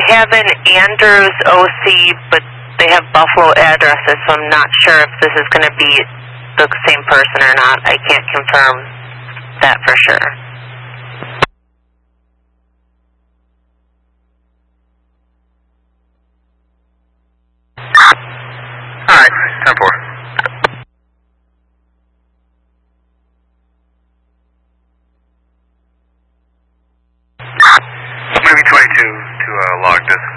have an Andrews OC, but they have Buffalo addresses, so I'm not sure if this is going to be the same person or not. I can't confirm that for sure. Alright, 10-4. I'm going to be 22 to log this.